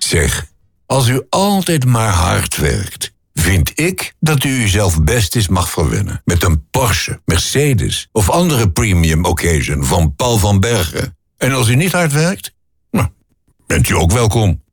Zeg, als u altijd maar hard werkt, vind ik dat u uzelf best eens mag verwennen met een Porsche, Mercedes of andere premium occasion van Paul van Bergen. En als u niet hard werkt, nou, bent u ook welkom.